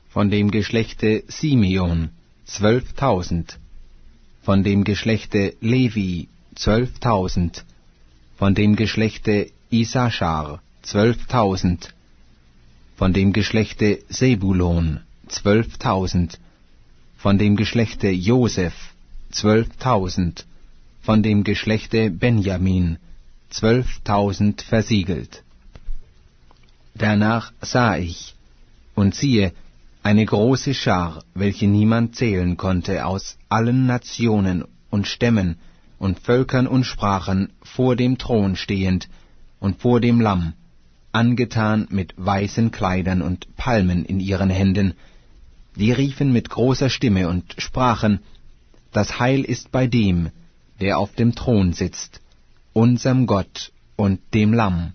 von dem Geschlechte Simeon 12.000, von dem Geschlechte Levi 12.000, von dem Geschlechte Isaschar 12.000, von dem Geschlechte Sebulon 12.000, von dem Geschlechte Joseph 12.000, von dem Geschlechte Benjamin 12.000 versiegelt. Danach sah ich, und siehe, eine große Schar, welche niemand zählen konnte, aus allen Nationen und Stämmen und Völkern und Sprachen, vor dem Thron stehend und vor dem Lamm, angetan mit weißen Kleidern und Palmen in ihren Händen, die riefen mit großer Stimme und sprachen: Das Heil ist bei dem, der auf dem Thron sitzt, unserem Gott und dem Lamm.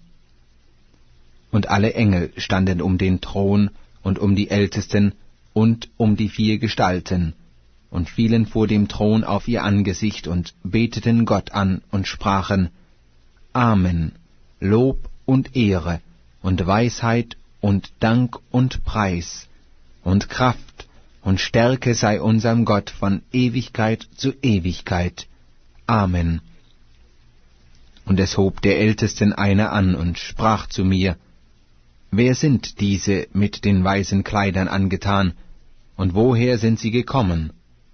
Und alle Engel standen um den Thron und um die Ältesten und um die 4 Gestalten und fielen vor dem Thron auf ihr Angesicht und beteten Gott an und sprachen: Amen, Lob und Ehre und Weisheit und Dank und Preis und Kraft und Stärke sei unserem Gott von Ewigkeit zu Ewigkeit. Amen. Und es hob der Ältesten einer an und sprach zu mir: Wer sind diese mit den weißen Kleidern angetan, und woher sind sie gekommen?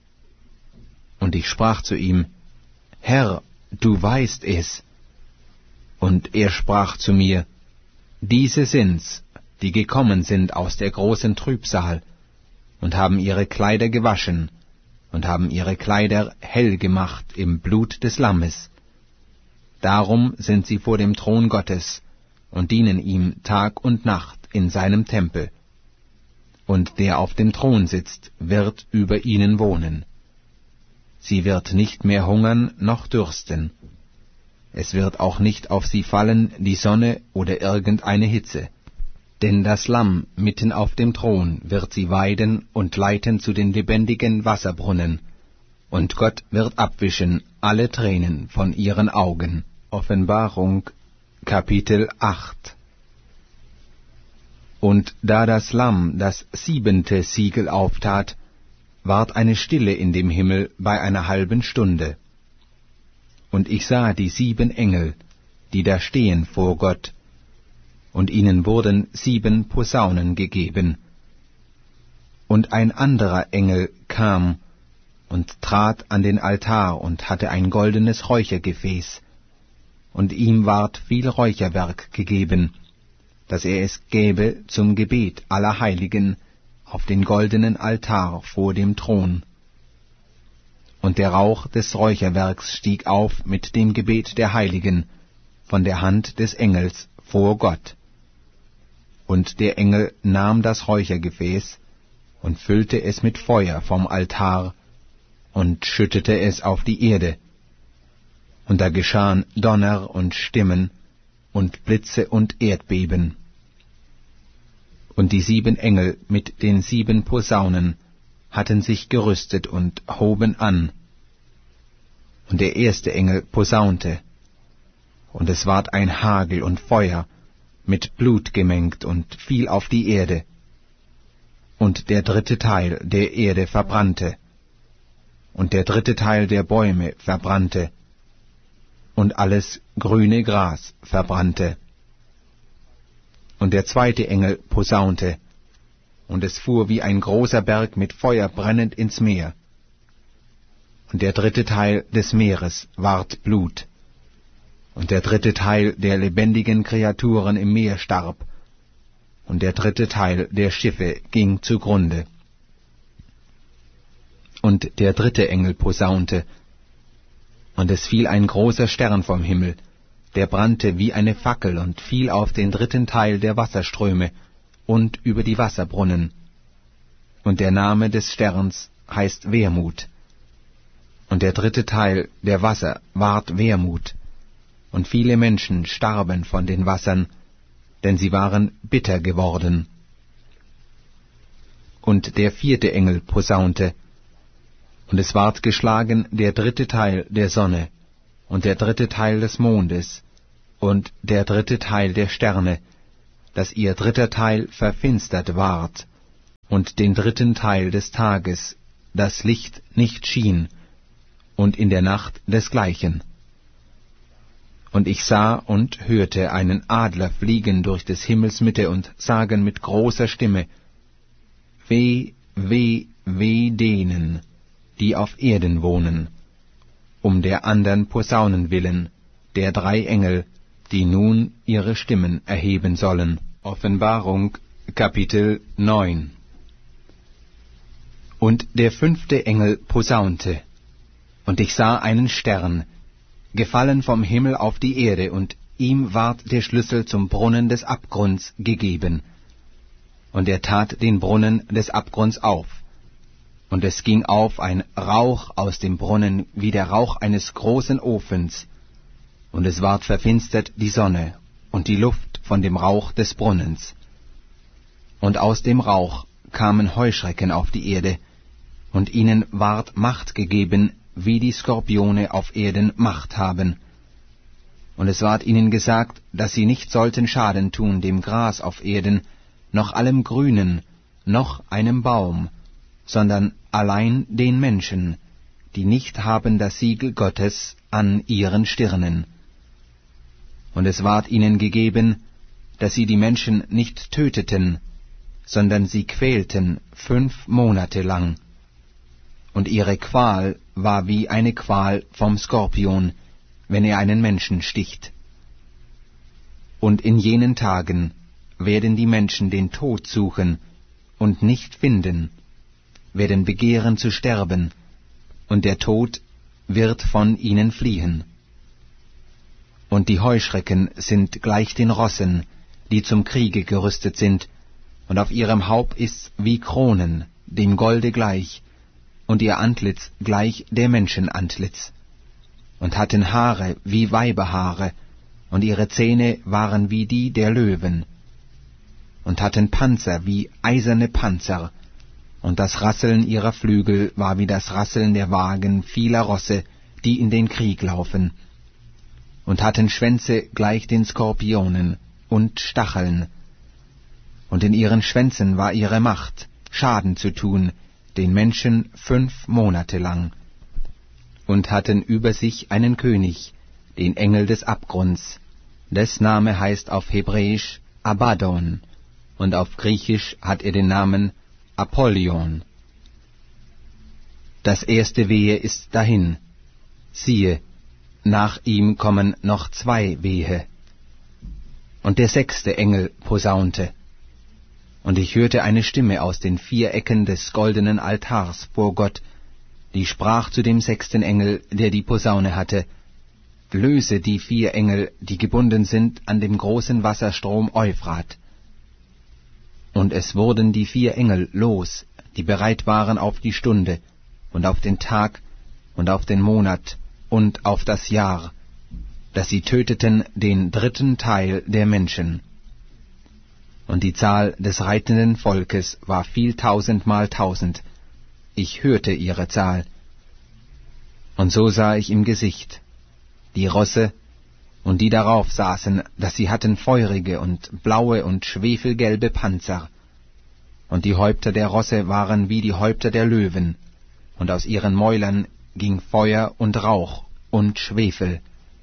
Und ich sprach zu ihm: Herr, du weißt es. Und er sprach zu mir: Diese sind's, die gekommen sind aus der großen Trübsal, und haben ihre Kleider gewaschen, und haben ihre Kleider hell gemacht im Blut des Lammes. Darum sind sie vor dem Thron Gottes, und dienen ihm Tag und Nacht in seinem Tempel. Und der auf dem Thron sitzt, wird über ihnen wohnen. Sie wird nicht mehr hungern noch dürsten. Es wird auch nicht auf sie fallen die Sonne oder irgendeine Hitze. Denn das Lamm mitten auf dem Thron wird sie weiden und leiten zu den lebendigen Wasserbrunnen, und Gott wird abwischen alle Tränen von ihren Augen. Offenbarung, Kapitel 8. Und da das Lamm das 7. Siegel auftat, ward eine Stille in dem Himmel bei einer halben Stunde. Und ich sah die 7 Engel, die da stehen vor Gott, und ihnen wurden 7 Posaunen gegeben. Und ein anderer Engel kam und trat an den Altar und hatte ein goldenes Räuchergefäß, und ihm ward viel Räucherwerk gegeben, dass er es gäbe zum Gebet aller Heiligen auf den goldenen Altar vor dem Thron. Und der Rauch des Räucherwerks stieg auf mit dem Gebet der Heiligen von der Hand des Engels vor Gott. Und der Engel nahm das Räuchergefäß und füllte es mit Feuer vom Altar und schüttete es auf die Erde. Und da geschahen Donner und Stimmen und Blitze und Erdbeben. Und die 7 Engel mit den 7 Posaunen hatten sich gerüstet und hoben an. Und der erste Engel posaunte, und es ward ein Hagel und Feuer, mit Blut gemengt, und fiel auf die Erde. Und der 3. Teil der Erde verbrannte, und der 3. Teil der Bäume verbrannte, und alles grüne Gras verbrannte. Und der 2. Engel posaunte, und es fuhr wie ein großer Berg mit Feuer brennend ins Meer. Und der 3. Teil des Meeres ward Blut, und der 3. Teil der lebendigen Kreaturen im Meer starb, und der 3. Teil der Schiffe ging zugrunde. Und der 3. Engel posaunte, und es fiel ein großer Stern vom Himmel, der brannte wie eine Fackel und fiel auf den 3. Teil der Wasserströme und über die Wasserbrunnen. Und der Name des Sterns heißt Wermut. Und der 3. Teil der Wasser ward Wermut, und viele Menschen starben von den Wassern, denn sie waren bitter geworden. Und der 4. Engel posaunte, und es ward geschlagen der 3. Teil der Sonne, und der 3. Teil des Mondes, und der 3. Teil der Sterne, dass ihr 3. Teil verfinstert ward, und den dritten Teil des Tages das Licht nicht schien, und in der Nacht desgleichen. Und ich sah und hörte einen Adler fliegen durch des Himmels Mitte und sagen mit großer Stimme: Weh, weh, weh denen, die auf Erden wohnen, um der andern Posaunen willen, der 3 Engel, die nun ihre Stimmen erheben sollen. Offenbarung, Kapitel 9. Und der 5. Engel posaunte, und ich sah einen Stern, gefallen vom Himmel auf die Erde, und ihm ward der Schlüssel zum Brunnen des Abgrunds gegeben. Und er tat den Brunnen des Abgrunds auf, und es ging auf ein Rauch aus dem Brunnen wie der Rauch eines großen Ofens, und es ward verfinstert die Sonne und die Luft von dem Rauch des Brunnens. Und aus dem Rauch kamen Heuschrecken auf die Erde, und ihnen ward Macht gegeben, wie die Skorpione auf Erden Macht haben. Und es ward ihnen gesagt, dass sie nicht sollten Schaden tun dem Gras auf Erden, noch allem Grünen, noch einem Baum, sondern allein den Menschen, die nicht haben das Siegel Gottes an ihren Stirnen. Und es ward ihnen gegeben, dass sie die Menschen nicht töteten, sondern sie quälten 5 Monate lang. Und ihre Qual war wie eine Qual vom Skorpion, wenn er einen Menschen sticht. Und in jenen Tagen werden die Menschen den Tod suchen und nicht finden, werden begehren zu sterben, und der Tod wird von ihnen fliehen. Und die Heuschrecken sind gleich den Rossen, die zum Kriege gerüstet sind, und auf ihrem Haupt ist's wie Kronen, dem Golde gleich, und ihr Antlitz gleich der Menschenantlitz, und hatten Haare wie Weiberhaare, und ihre Zähne waren wie die der Löwen, und hatten Panzer wie eiserne Panzer, und das Rasseln ihrer Flügel war wie das Rasseln der Wagen vieler Rosse, die in den Krieg laufen, und hatten Schwänze gleich den Skorpionen und Stacheln, und in ihren Schwänzen war ihre Macht, Schaden zu tun, den Menschen 5 Monate lang, und hatten über sich einen König, den Engel des Abgrunds, des Name heißt auf Hebräisch Abaddon, und auf Griechisch hat er den Namen Apollyon. Das erste Wehe ist dahin, siehe, nach ihm kommen noch 2 Wehe. Und der 6. Engel posaunte, und ich hörte eine Stimme aus den 4 Ecken des goldenen Altars vor Gott, die sprach zu dem 6. Engel, der die Posaune hatte: Löse die 4 Engel, die gebunden sind an dem großen Wasserstrom Euphrat. Und es wurden die 4 Engel los, die bereit waren auf die Stunde und auf den Tag und auf den Monat und auf das Jahr, dass sie töteten den 3. Teil der Menschen. Und die Zahl des reitenden Volkes war viel 1000 mal 1000. Ich hörte ihre Zahl. Und so sah ich im Gesicht die Rosse und die darauf saßen, dass sie hatten feurige und blaue und schwefelgelbe Panzer. Und die Häupter der Rosse waren wie die Häupter der Löwen, und aus ihren Mäulern ging Feuer und Rauch und Schwefel.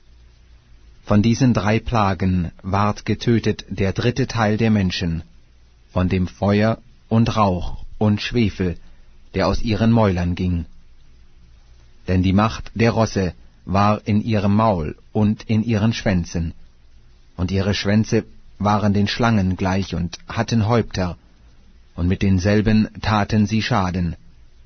Von diesen 3 Plagen ward getötet der 3. Teil der Menschen, von dem Feuer und Rauch und Schwefel, der aus ihren Mäulern ging. Denn die Macht der Rosse war in ihrem Maul und in ihren Schwänzen, und ihre Schwänze waren den Schlangen gleich und hatten Häupter, und mit denselben taten sie Schaden.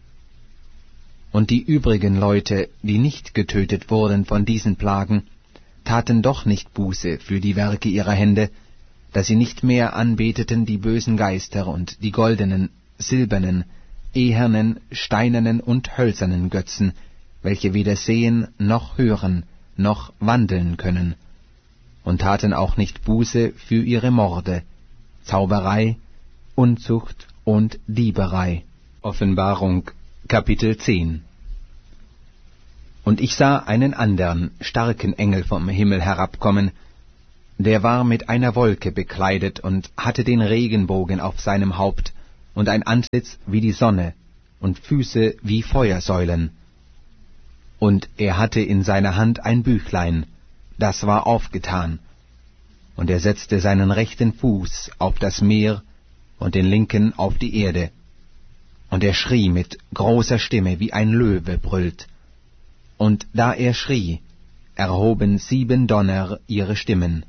Und die übrigen Leute, die nicht getötet wurden von diesen Plagen, taten doch nicht Buße für die Werke ihrer Hände, dass sie nicht mehr anbeteten die bösen Geister und die goldenen, silbernen, ehernen, steinernen und hölzernen Götzen, welche weder sehen noch hören noch wandeln können, und taten auch nicht Buße für ihre Morde, Zauberei, Unzucht und Dieberei. Offenbarung, Kapitel 10. Und ich sah einen andern, starken Engel vom Himmel herabkommen, der war mit einer Wolke bekleidet und hatte den Regenbogen auf seinem Haupt, und ein Antlitz wie die Sonne und Füße wie Feuersäulen. Und er hatte in seiner Hand ein Büchlein, das war aufgetan. Und er setzte seinen rechten Fuß auf das Meer und den linken auf die Erde. Und er schrie mit großer Stimme, wie ein Löwe brüllt. Und da er schrie, erhoben 7 Donner ihre Stimmen.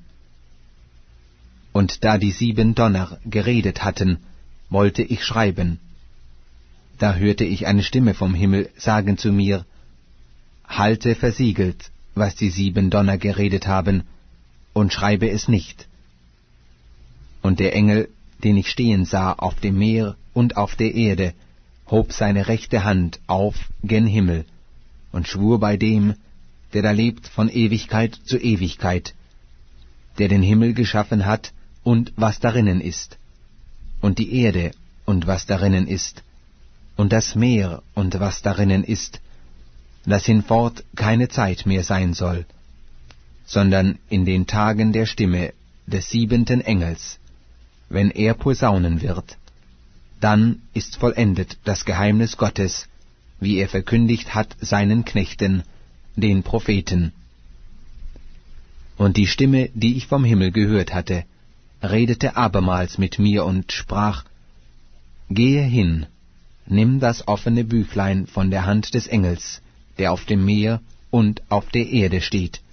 Und da die 7 Donner geredet hatten, wollte ich schreiben. Da hörte ich eine Stimme vom Himmel sagen zu mir, Halte versiegelt, was die 7 Donner geredet haben, und schreibe es nicht. Und der Engel, den ich stehen sah auf dem Meer und auf der Erde, hob seine rechte Hand auf gen Himmel und schwur bei dem, der da lebt von Ewigkeit zu Ewigkeit, der den Himmel geschaffen hat und was darinnen ist, und die Erde und was darinnen ist, und das Meer und was darinnen ist, dass hinfort keine Zeit mehr sein soll, sondern in den Tagen der Stimme des 7. Engels, wenn er posaunen wird, dann ist vollendet das Geheimnis Gottes, wie er verkündigt hat seinen Knechten, den Propheten. Und die Stimme, die ich vom Himmel gehört hatte, redete abermals mit mir und sprach, Gehe hin, nimm das offene Büchlein von der Hand des Engels, der auf dem Meer und auf der Erde steht.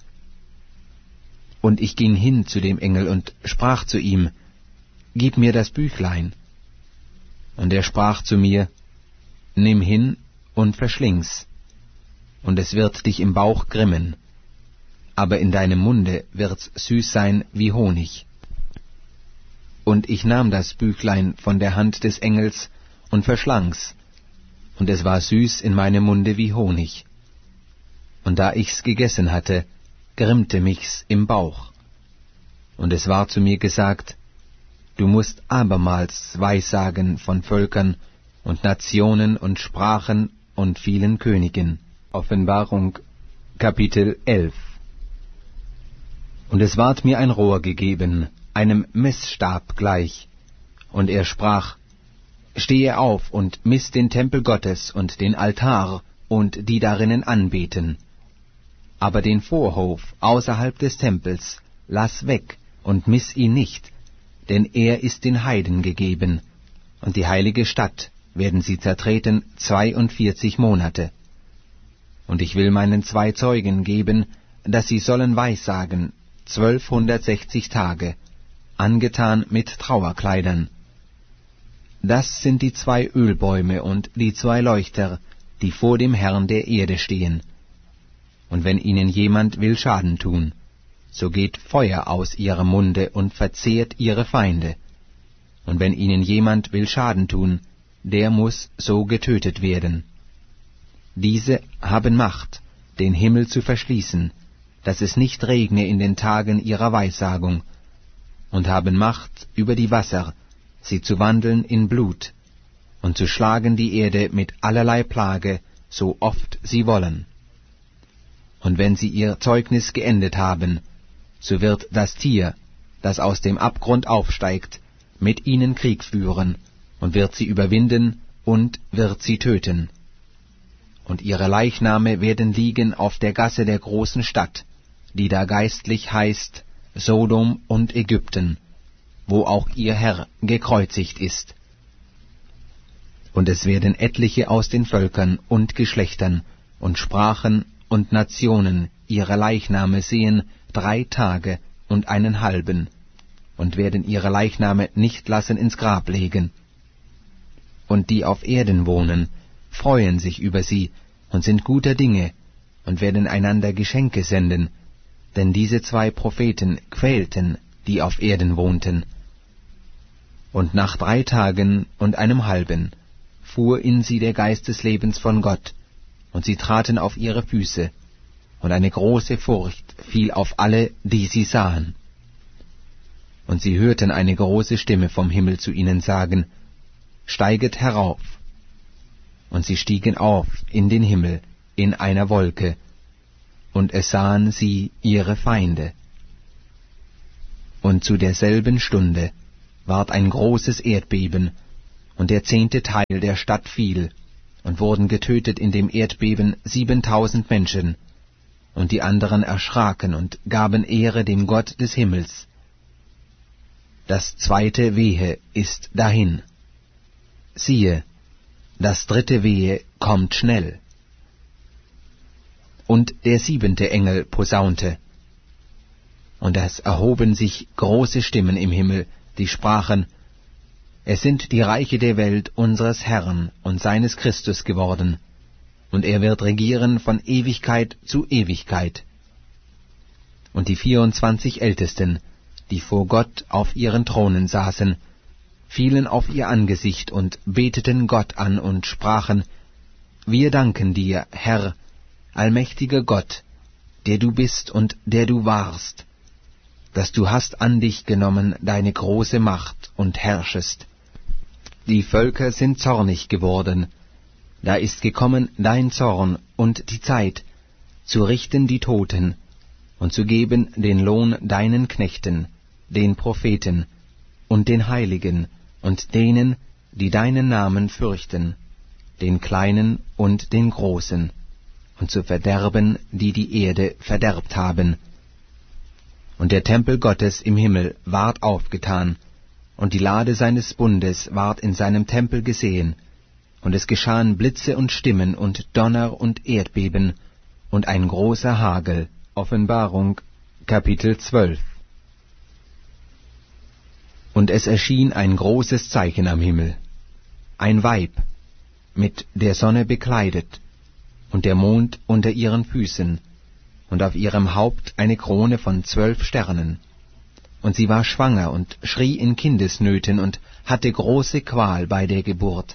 Und ich ging hin zu dem Engel und sprach zu ihm, Gib mir das Büchlein. Und er sprach zu mir, Nimm hin und verschling's, und es wird dich im Bauch grimmen, aber in deinem Munde wird's süß sein wie Honig. Und ich nahm das Büchlein von der Hand des Engels und verschlang's, und es war süß in meinem Munde wie Honig. Und da ich's gegessen hatte, grimmte mich's im Bauch. Und es war zu mir gesagt, Du musst abermals Weissagen von Völkern und Nationen und Sprachen und vielen Königen. Offenbarung, Kapitel 11. Und es ward mir ein Rohr gegeben, einem Messstab gleich, und er sprach, Stehe auf und miss den Tempel Gottes und den Altar und die darinnen anbeten. Aber den Vorhof außerhalb des Tempels lass weg und miss ihn nicht, denn er ist den Heiden gegeben, und die heilige Stadt werden sie zertreten 42 Monate. Und ich will meinen 2 Zeugen geben, dass sie sollen weissagen 1260 Tage, angetan mit Trauerkleidern. Das sind die 2 Ölbäume und die 2 Leuchter, die vor dem Herrn der Erde stehen. Und wenn ihnen jemand will Schaden tun, so geht Feuer aus ihrem Munde und verzehrt ihre Feinde. Und wenn ihnen jemand will Schaden tun, der muß so getötet werden. Diese haben Macht, den Himmel zu verschließen, dass es nicht regne in den Tagen ihrer Weissagung, und haben Macht über die Wasser, sie zu wandeln in Blut, und zu schlagen die Erde mit allerlei Plage, so oft sie wollen. Und wenn sie ihr Zeugnis geendet haben, so wird das Tier, das aus dem Abgrund aufsteigt, mit ihnen Krieg führen, und wird sie überwinden und wird sie töten. Und ihre Leichname werden liegen auf der Gasse der großen Stadt, die da geistlich heißt Sodom und Ägypten, wo auch ihr Herr gekreuzigt ist. Und es werden etliche aus den Völkern und Geschlechtern und Sprachen und Nationen ihre Leichname sehen 3 Tage und einen halben, und werden ihre Leichname nicht lassen ins Grab legen. Und die auf Erden wohnen, freuen sich über sie und sind guter Dinge und werden einander Geschenke senden, denn diese 2 Propheten quälten, die auf Erden wohnten. Und nach 3 Tagen und einem halben fuhr in sie der Geist des Lebens von Gott, und sie traten auf ihre Füße, und eine große Furcht fiel auf alle, die sie sahen. Und sie hörten eine große Stimme vom Himmel zu ihnen sagen, Steiget herauf. Und sie stiegen auf in den Himmel in einer Wolke, und es sahen sie ihre Feinde. Und zu derselben Stunde ward ein großes Erdbeben, Und der 10. Teil der Stadt fiel, und wurden getötet in dem Erdbeben 7.000 Menschen, und die anderen erschraken und gaben Ehre dem Gott des Himmels. Das 2. Wehe ist dahin. Siehe, das 3. Wehe kommt schnell. Und der 7. Engel posaunte, und es erhoben sich große Stimmen im Himmel, die sprachen: Es sind die Reiche der Welt unseres Herrn und seines Christus geworden, und er wird regieren von Ewigkeit zu Ewigkeit. Und die 24 Ältesten, die vor Gott auf ihren Thronen saßen, fielen auf ihr Angesicht und beteten Gott an und sprachen: Wir danken dir, Herr, allmächtiger Gott, der du bist und der du warst, dass du hast an dich genommen deine große Macht und herrschest. Die Völker sind zornig geworden, da ist gekommen dein Zorn und die Zeit, zu richten die Toten und zu geben den Lohn deinen Knechten, den Propheten und den Heiligen und denen, die deinen Namen fürchten, den Kleinen und den Großen, und zu verderben, die die Erde verderbt haben. Und der Tempel Gottes im Himmel ward aufgetan, und die Lade seines Bundes ward in seinem Tempel gesehen, und es geschahen Blitze und Stimmen und Donner und Erdbeben und ein großer Hagel. Offenbarung, Kapitel 12. Und es erschien ein großes Zeichen am Himmel, ein Weib, mit der Sonne bekleidet, und der Mond unter ihren Füßen, und auf ihrem Haupt eine Krone von 12 Sternen. Und sie war schwanger und schrie in Kindesnöten und hatte große Qual bei der Geburt.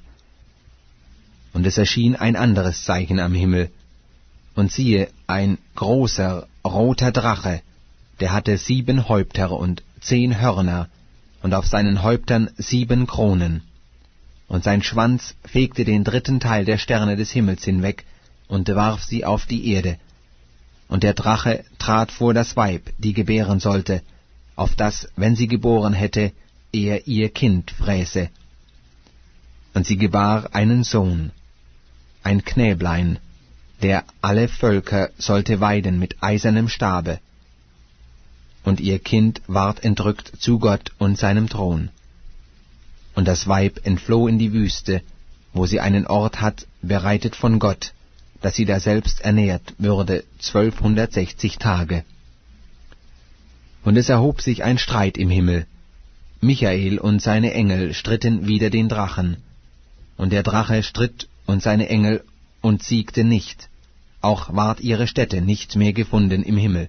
Und es erschien ein anderes Zeichen am Himmel, und siehe, ein großer, roter Drache, der hatte 7 Häupter und 10 Hörner, und auf seinen Häuptern 7 Kronen. Und sein Schwanz fegte den 3. Teil der Sterne des Himmels hinweg und warf sie auf die Erde. Und der Drache trat vor das Weib, die gebären sollte, auf das, wenn sie geboren hätte, er ihr Kind fräße. Und sie gebar einen Sohn, ein Knäblein, der alle Völker sollte weiden mit eisernem Stabe. Und ihr Kind ward entrückt zu Gott und seinem Thron. Und das Weib entfloh in die Wüste, wo sie einen Ort hat, bereitet von Gott, dass sie daselbst ernährt würde 1260 Tage. Und es erhob sich ein Streit im Himmel. Michael und seine Engel stritten wider den Drachen. Und der Drache stritt und seine Engel und siegte nicht, auch ward ihre Stätte nicht mehr gefunden im Himmel.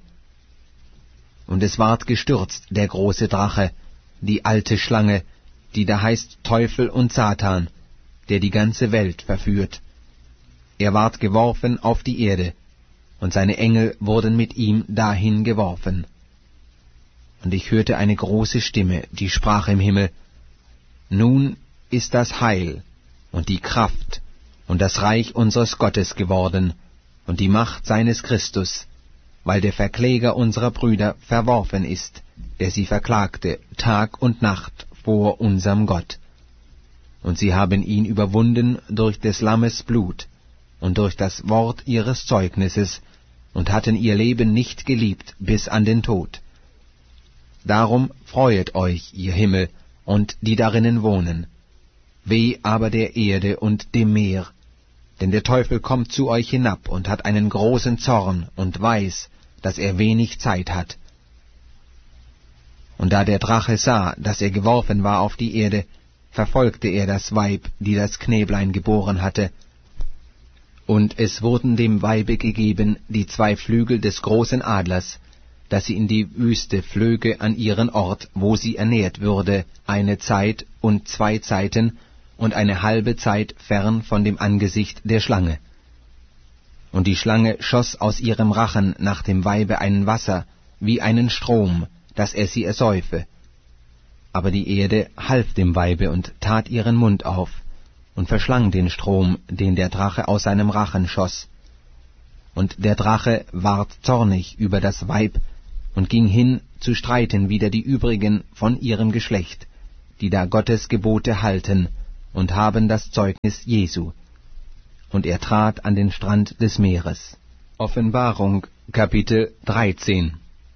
Und es ward gestürzt, der große Drache, die alte Schlange, die da heißt Teufel und Satan, der die ganze Welt verführt. Er ward geworfen auf die Erde, und seine Engel wurden mit ihm dahin geworfen. Und ich hörte eine große Stimme, die sprach im Himmel: Nun ist das Heil und die Kraft und das Reich unseres Gottes geworden und die Macht seines Christus, weil der Verkläger unserer Brüder verworfen ist, der sie verklagte Tag und Nacht vor unserem Gott. Und sie haben ihn überwunden durch des Lammes Blut und durch das Wort ihres Zeugnisses und hatten ihr Leben nicht geliebt bis an den Tod. Darum freuet euch, ihr Himmel, und die darinnen wohnen. Weh aber der Erde und dem Meer, denn der Teufel kommt zu euch hinab und hat einen großen Zorn und weiß, dass er wenig Zeit hat. Und da der Drache sah, dass er geworfen war auf die Erde, verfolgte er das Weib, die das Knäblein geboren hatte. Und es wurden dem Weibe gegeben die 2 Flügel des großen Adlers, dass sie in die Wüste flöge an ihren Ort, wo sie ernährt würde, eine Zeit und 2 Zeiten und eine halbe Zeit fern von dem Angesicht der Schlange. Und die Schlange schoss aus ihrem Rachen nach dem Weibe ein Wasser, wie einen Strom, dass er sie ersäufe. Aber die Erde half dem Weibe und tat ihren Mund auf und verschlang den Strom, den der Drache aus seinem Rachen schoss. Und der Drache ward zornig über das Weib und ging hin, zu streiten wider die übrigen von ihrem Geschlecht, die da Gottes Gebote halten und haben das Zeugnis Jesu. Und er trat an den Strand des Meeres. Offenbarung, Kapitel 13.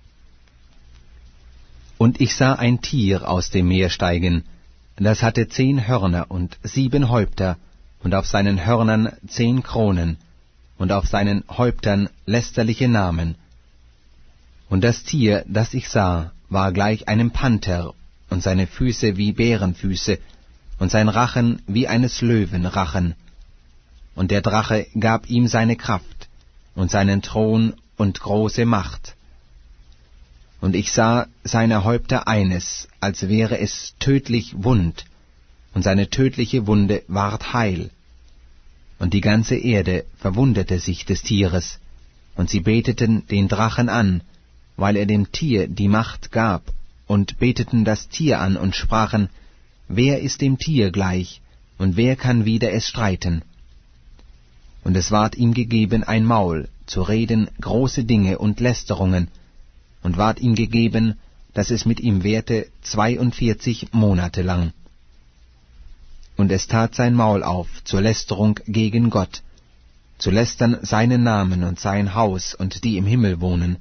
Und ich sah ein Tier aus dem Meer steigen, das hatte 10 Hörner und 7 Häupter, und auf seinen Hörnern 10 Kronen, und auf seinen Häuptern lästerliche Namen. Und das Tier, das ich sah, war gleich einem Panther, und seine Füße wie Bärenfüße, und sein Rachen wie eines Löwen Rachen. Und der Drache gab ihm seine Kraft, und seinen Thron und große Macht. Und ich sah seine Häupter eines, als wäre es tödlich wund, und seine tödliche Wunde ward heil. Und die ganze Erde verwunderte sich des Tieres, und sie beteten den Drachen an, weil er dem Tier die Macht gab, und beteten das Tier an und sprachen, wer ist dem Tier gleich, und wer kann wider es streiten? Und es ward ihm gegeben ein Maul, zu reden große Dinge und Lästerungen, und ward ihm gegeben, dass es mit ihm währte 42 Monate lang. Und es tat sein Maul auf zur Lästerung gegen Gott, zu lästern seinen Namen und sein Haus und die im Himmel wohnen.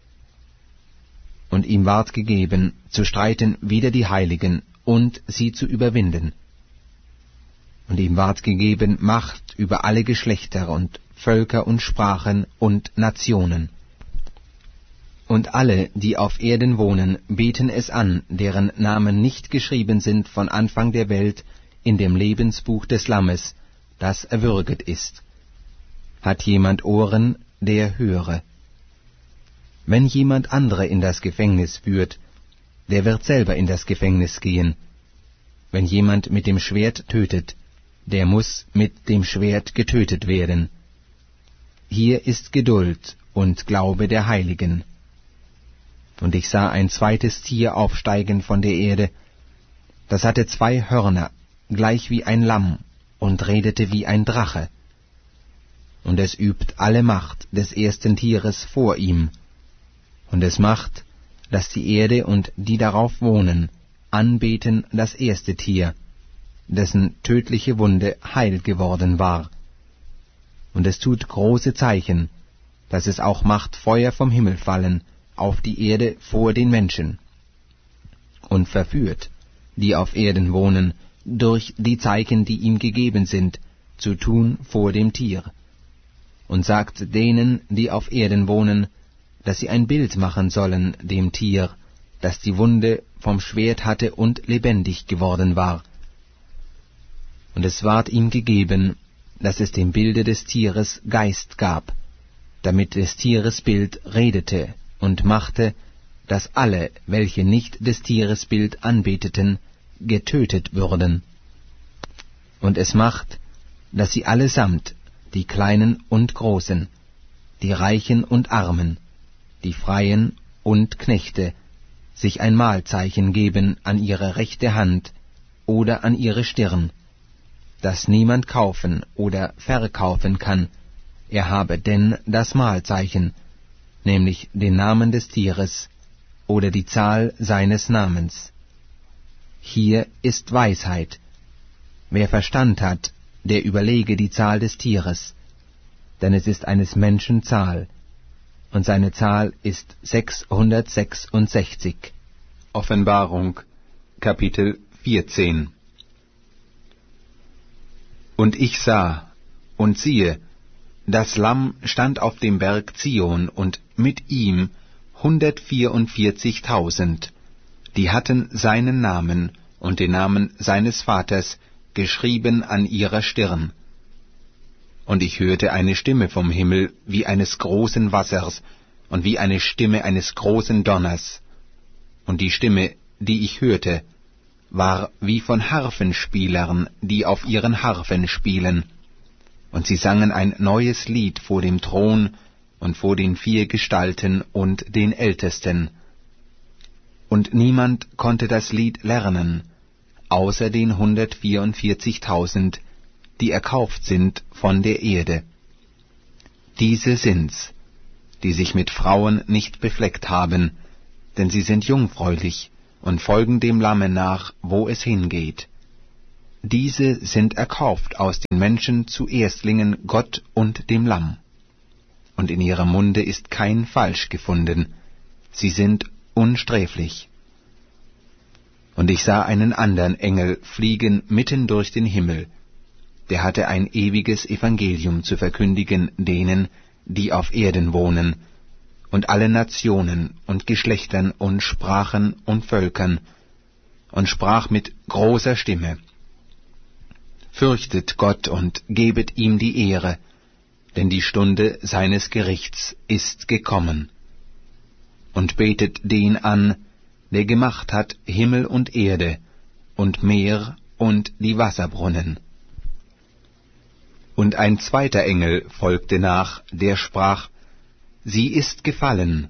Und ihm ward gegeben, zu streiten wider die Heiligen und sie zu überwinden. Und ihm ward gegeben Macht über alle Geschlechter und Völker und Sprachen und Nationen. Und alle, die auf Erden wohnen, beten es an, deren Namen nicht geschrieben sind von Anfang der Welt in dem Lebensbuch des Lammes, das erwürget ist. Hat jemand Ohren, der höre. Wenn jemand andere in das Gefängnis führt, der wird selber in das Gefängnis gehen. Wenn jemand mit dem Schwert tötet, der muss mit dem Schwert getötet werden. Hier ist Geduld und Glaube der Heiligen. Und ich sah ein zweites Tier aufsteigen von der Erde, das hatte 2 Hörner, gleich wie ein Lamm, und redete wie ein Drache. Und es übt alle Macht des ersten Tieres vor ihm, und es macht, dass die Erde und die darauf wohnen, anbeten das erste Tier, dessen tödliche Wunde heil geworden war. Und es tut große Zeichen, dass es auch macht Feuer vom Himmel fallen auf die Erde vor den Menschen, und verführt, die auf Erden wohnen, durch die Zeichen, die ihm gegeben sind, zu tun vor dem Tier, und sagt denen, die auf Erden wohnen, dass sie ein Bild machen sollen dem Tier, das die Wunde vom Schwert hatte und lebendig geworden war. Und es ward ihm gegeben, dass es dem Bilde des Tieres Geist gab, damit des Tieres Bild redete und machte, dass alle, welche nicht des Tieres Bild anbeteten, getötet würden. Und es macht, dass sie allesamt, die Kleinen und Großen, die Reichen und Armen, die Freien und Knechte, sich ein Mahlzeichen geben an ihre rechte Hand oder an ihre Stirn, dass niemand kaufen oder verkaufen kann, er habe denn das Mahlzeichen, nämlich den Namen des Tieres oder die Zahl seines Namens. Hier ist Weisheit. Wer Verstand hat, der überlege die Zahl des Tieres, denn es ist eines Menschen Zahl, und seine Zahl ist 666. Offenbarung, Kapitel 14. Und ich sah, und siehe, das Lamm stand auf dem Berg Zion, und mit ihm 144.000, die hatten seinen Namen und den Namen seines Vaters geschrieben an ihrer Stirn. Und ich hörte eine Stimme vom Himmel wie eines großen Wassers und wie eine Stimme eines großen Donners. Und die Stimme, die ich hörte, war wie von Harfenspielern, die auf ihren Harfen spielen. Und sie sangen ein neues Lied vor dem Thron und vor den 4 Gestalten und den Ältesten. Und niemand konnte das Lied lernen, außer den 144.000, die erkauft sind von der Erde. Diese sind's, die sich mit Frauen nicht befleckt haben, denn sie sind jungfräulich und folgen dem Lamme nach, wo es hingeht. Diese sind erkauft aus den Menschen zu Erstlingen Gott und dem Lamm. Und in ihrem Munde ist kein Falsch gefunden. Sie sind unsträflich. Und ich sah einen andern Engel fliegen mitten durch den Himmel. Der hatte ein ewiges Evangelium zu verkündigen denen, die auf Erden wohnen, und alle Nationen und Geschlechtern und Sprachen und Völkern, und sprach mit großer Stimme: Fürchtet Gott und gebet ihm die Ehre, denn die Stunde seines Gerichts ist gekommen. Und betet den an, der gemacht hat Himmel und Erde und Meer und die Wasserbrunnen. Und ein zweiter Engel folgte nach, der sprach: Sie ist gefallen,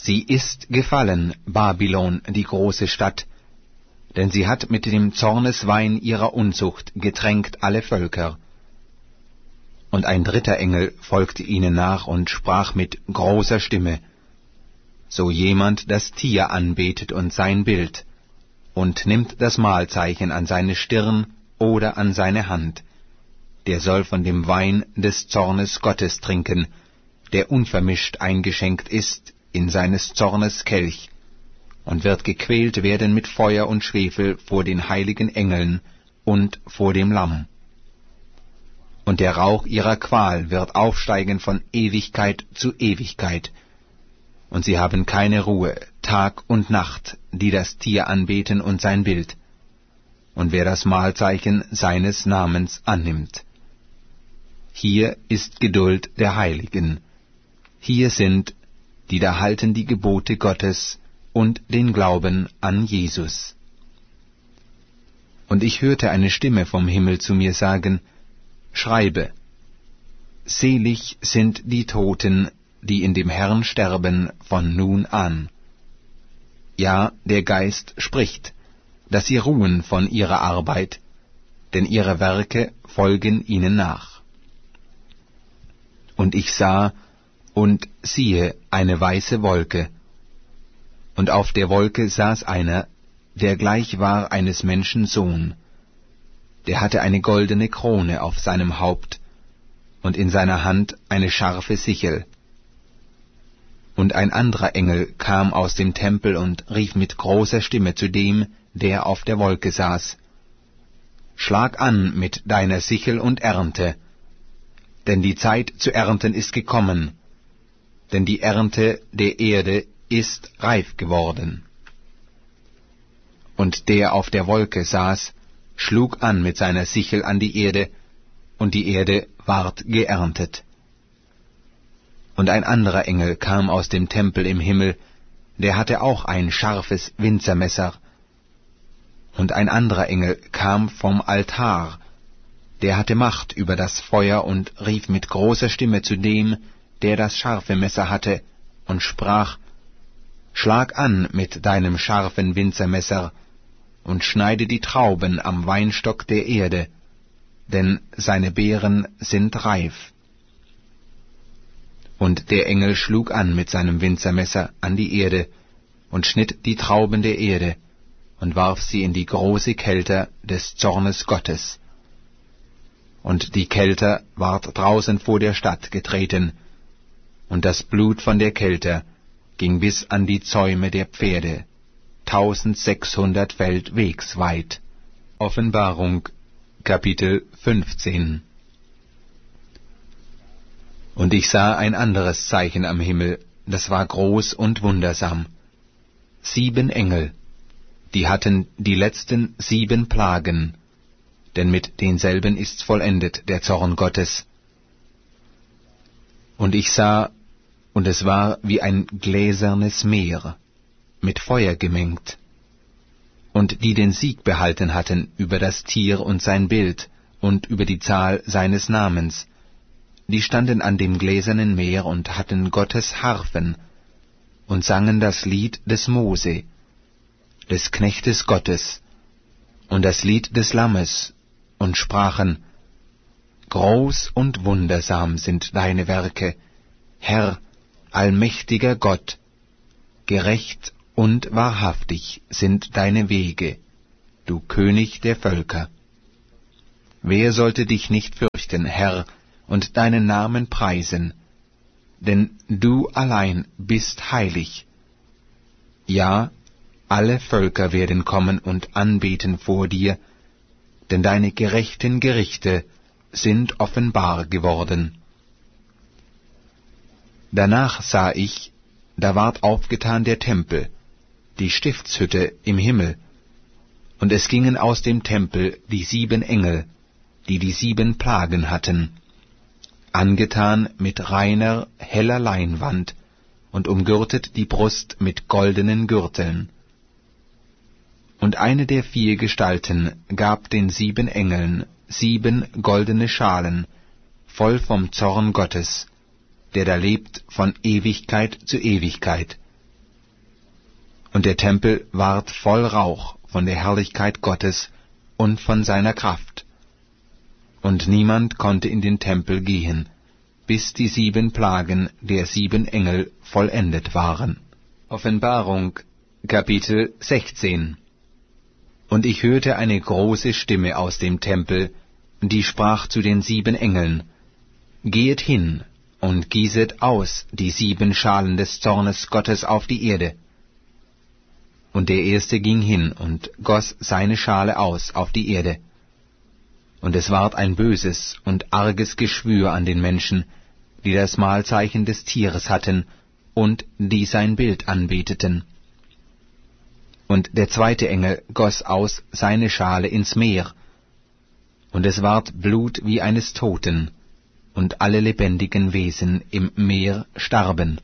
Babylon, die große Stadt, denn sie hat mit dem Zorneswein ihrer Unzucht getränkt alle Völker. Und ein dritter Engel folgte ihnen nach und sprach mit großer Stimme: So jemand das Tier anbetet und sein Bild, und nimmt das Mahlzeichen an seine Stirn oder an seine Hand, der soll von dem Wein des Zornes Gottes trinken, der unvermischt eingeschenkt ist in seines Zornes Kelch, und wird gequält werden mit Feuer und Schwefel vor den heiligen Engeln und vor dem Lamm. Und der Rauch ihrer Qual wird aufsteigen von Ewigkeit zu Ewigkeit, und sie haben keine Ruhe, Tag und Nacht, die das Tier anbeten und sein Bild, und wer das Mahlzeichen seines Namens annimmt. Hier ist Geduld der Heiligen. Hier sind, die da halten die Gebote Gottes und den Glauben an Jesus. Und ich hörte eine Stimme vom Himmel zu mir sagen: Schreibe, selig sind die Toten, die in dem Herrn sterben von nun an. Ja, der Geist spricht, dass sie ruhen von ihrer Arbeit, denn ihre Werke folgen ihnen nach. Und ich sah, und siehe, eine weiße Wolke, und auf der Wolke saß einer, der gleich war eines Menschen Sohn. Der hatte eine goldene Krone auf seinem Haupt, und in seiner Hand eine scharfe Sichel. Und ein anderer Engel kam aus dem Tempel und rief mit großer Stimme zu dem, der auf der Wolke saß: Schlag an mit deiner Sichel und ernte, denn die Zeit zu ernten ist gekommen, denn die Ernte der Erde ist reif geworden. Und der auf der Wolke saß, schlug an mit seiner Sichel an die Erde, und die Erde ward geerntet. Und ein anderer Engel kam aus dem Tempel im Himmel, der hatte auch ein scharfes Winzermesser. Und ein anderer Engel kam vom Altar, der hatte Macht über das Feuer und rief mit großer Stimme zu dem, der das scharfe Messer hatte, und sprach: Schlag an mit deinem scharfen Winzermesser und schneide die Trauben am Weinstock der Erde, denn seine Beeren sind reif. Und der Engel schlug an mit seinem Winzermesser an die Erde und schnitt die Trauben der Erde und warf sie in die große Kelter des Zornes Gottes. Und die Kelter ward draußen vor der Stadt getreten, und das Blut von der Kelter ging bis an die Zäume der Pferde, 1600 Feld wegs weit. Offenbarung, Kapitel 15. Und ich sah ein anderes Zeichen am Himmel, das war groß und wundersam. 7 Engel, die hatten die letzten 7 Plagen, denn mit denselben ist's vollendet, der Zorn Gottes. Und ich sah, und es war wie ein gläsernes Meer, mit Feuer gemengt. Und die den Sieg behalten hatten über das Tier und sein Bild und über die Zahl seines Namens, die standen an dem gläsernen Meer und hatten Gottes Harfen und sangen das Lied des Mose, des Knechtes Gottes, und das Lied des Lammes, und sprachen: Groß und wundersam sind deine Werke, Herr, allmächtiger Gott, gerecht und wahrhaftig sind deine Wege, du König der Völker. wer sollte dich nicht fürchten, Herr, und deinen Namen preisen? Denn du allein bist heilig. Ja, alle Völker werden kommen und anbeten vor dir, denn deine gerechten Gerichte sind offenbar geworden. Danach sah ich, da ward aufgetan der Tempel, die Stiftshütte im Himmel, und es gingen aus dem Tempel die 7 Engel, die die 7 Plagen hatten, angetan mit reiner, heller Leinwand und umgürtet die Brust mit goldenen Gürteln. Und eine der 4 Gestalten gab den 7 Engeln 7 goldene Schalen, voll vom Zorn Gottes, der da lebt von Ewigkeit zu Ewigkeit. Und der Tempel ward voll Rauch von der Herrlichkeit Gottes und von seiner Kraft. Und niemand konnte in den Tempel gehen, bis die 7 Plagen der 7 Engel vollendet waren. Offenbarung, Kapitel 16. Und ich hörte eine große Stimme aus dem Tempel, die sprach zu den 7 Engeln: Gehet hin und gießet aus die 7 Schalen des Zornes Gottes auf die Erde. Und der Erste ging hin und goss seine Schale aus auf die Erde. Und es ward ein böses und arges Geschwür an den Menschen, die das Mahlzeichen des Tieres hatten und die sein Bild anbeteten. Und der 2. Engel goss aus seine Schale ins Meer, und es ward Blut wie eines Toten, und alle lebendigen Wesen im Meer starben.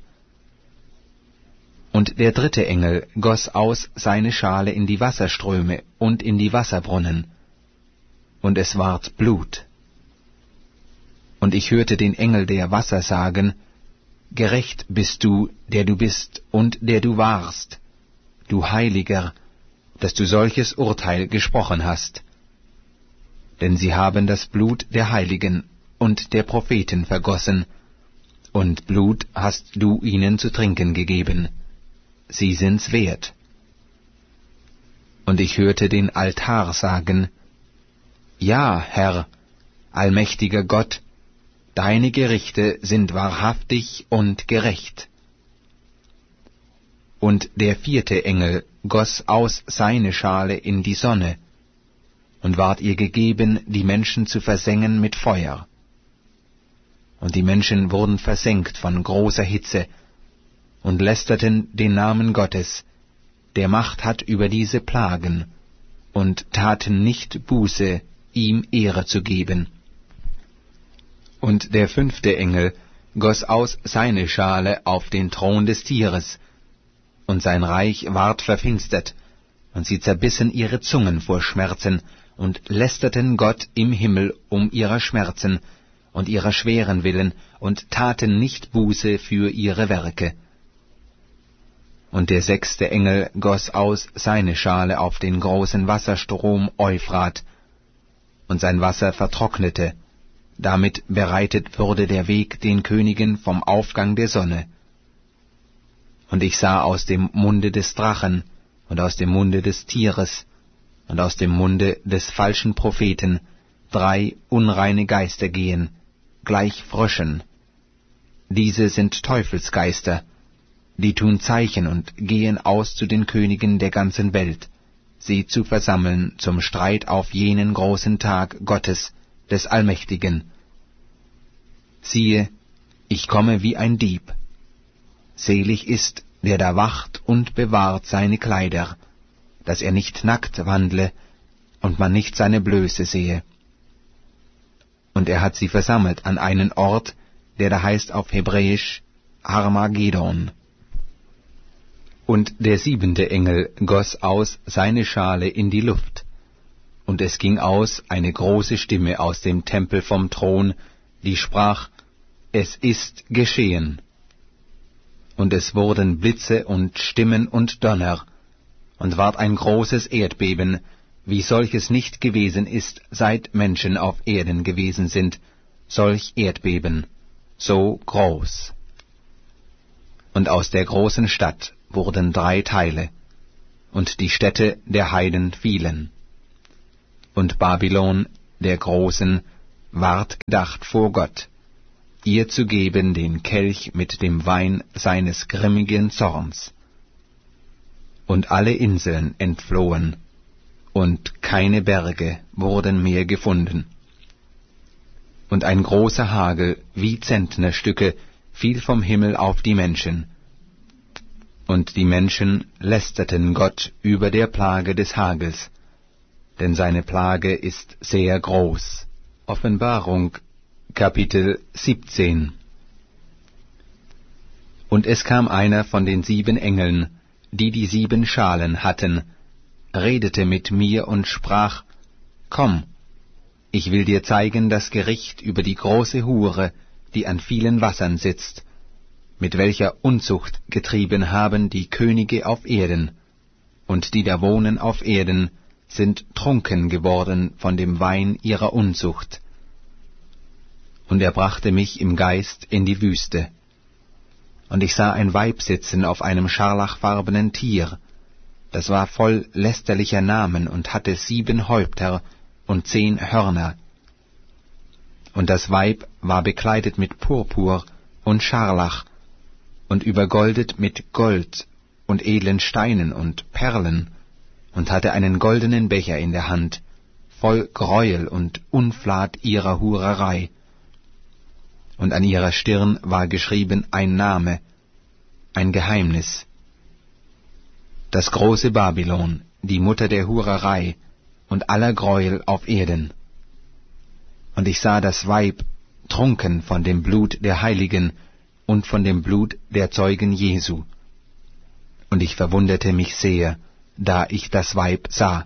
Und der 3. Engel goss aus seine Schale in die Wasserströme und in die Wasserbrunnen, und es ward Blut. Und ich hörte den Engel der Wasser sagen: Gerecht bist du bist und der du warst, du Heiliger, dass du solches Urteil gesprochen hast. Denn sie haben das Blut der Heiligen und der Propheten vergossen, und Blut hast du ihnen zu trinken gegeben. Sie sind's wert. Und ich hörte den Altar sagen: Ja, Herr, allmächtiger Gott, deine Gerichte sind wahrhaftig und gerecht. Und der 4. Engel goss aus seine Schale in die Sonne, und ward ihr gegeben, die Menschen zu versengen mit Feuer. Und die Menschen wurden versengt von großer Hitze, und lästerten den Namen Gottes, der Macht hat über diese Plagen, und taten nicht Buße, ihm Ehre zu geben. Und der 5. Engel goss aus seine Schale auf den Thron des Tieres, und sein Reich ward verfinstert, und sie zerbissen ihre Zungen vor Schmerzen, und lästerten Gott im Himmel um ihrer Schmerzen und ihrer schweren willen, und taten nicht Buße für ihre Werke. Und der 6. Engel goss aus seine Schale auf den großen Wasserstrom Euphrat, und sein Wasser vertrocknete, damit bereitet würde der Weg den Königen vom Aufgang der Sonne. Und ich sah aus dem Munde des Drachen und aus dem Munde des Tieres und aus dem Munde des falschen Propheten 3 unreine Geister gehen, gleich Fröschen. Diese sind Teufelsgeister, die tun Zeichen und gehen aus zu den Königen der ganzen Welt, sie zu versammeln zum Streit auf jenen großen Tag Gottes, des Allmächtigen. Siehe, ich komme wie ein Dieb. Selig ist, der da wacht und bewahrt seine Kleider, dass er nicht nackt wandle und man nicht seine Blöße sehe. Und er hat sie versammelt an einen Ort, der da heißt auf Hebräisch Armageddon. Und der 7. Engel goss aus seine Schale in die Luft, und es ging aus eine große Stimme aus dem Tempel vom Thron, die sprach: Es ist geschehen. Und es wurden Blitze und Stimmen und Donner, und ward ein großes Erdbeben, wie solches nicht gewesen ist, seit Menschen auf Erden gewesen sind, solch Erdbeben, so groß. Und aus der großen Stadt wurden 3 Teile, und die Städte der Heiden fielen. Und Babylon, der Großen, ward gedacht vor Gott, ihr zu geben den Kelch mit dem Wein seines grimmigen Zorns. Und alle Inseln entflohen, und keine Berge wurden mehr gefunden. Und ein großer Hagel wie Zentnerstücke fiel vom Himmel auf die Menschen. Und die Menschen lästerten Gott über der Plage des Hagels, denn seine Plage ist sehr groß. Offenbarung, Kapitel 17. Und es kam einer von den 7 Engeln, die die 7 Schalen hatten, redete mit mir und sprach, Komm, ich will dir zeigen das Gericht über die große Hure, die an vielen Wassern sitzt, mit welcher Unzucht getrieben haben die Könige auf Erden, und die da wohnen auf Erden, sind trunken geworden von dem Wein ihrer Unzucht. Und er brachte mich im Geist in die Wüste. Und ich sah ein Weib sitzen auf einem scharlachfarbenen Tier, das war voll lästerlicher Namen und hatte 7 Häupter und 10 Hörner. Und das Weib war bekleidet mit Purpur und Scharlach und übergoldet mit Gold und edlen Steinen und Perlen und hatte einen goldenen Becher in der Hand, voll Greuel und Unflat ihrer Hurerei. Und an ihrer Stirn war geschrieben ein Name, ein Geheimnis. Das große Babylon, die Mutter der Hurerei und aller Greuel auf Erden. Und ich sah das Weib trunken von dem Blut der Heiligen und von dem Blut der Zeugen Jesu. Und ich verwunderte mich sehr, da ich das Weib sah.